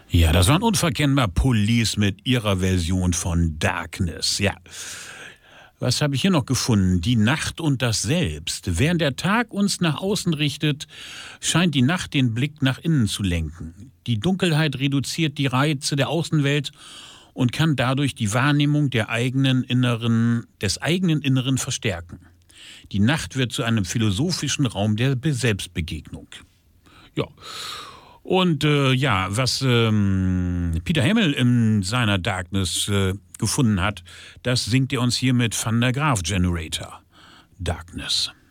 Ja, das waren unverkennbar Police mit ihrer Version von Darkness. Ja. Was habe ich hier noch gefunden? Die Nacht und das Selbst. Während der Tag uns nach außen richtet, scheint die Nacht den Blick nach innen zu lenken. Die Dunkelheit reduziert die Reize der Außenwelt und kann dadurch die Wahrnehmung des eigenen Inneren verstärken. Die Nacht wird zu einem philosophischen Raum der Selbstbegegnung. Ja. Und was Peter Hammill in seiner Darkness gefunden hat, das singt er uns hier mit Van der Graaf Generator. Darkness.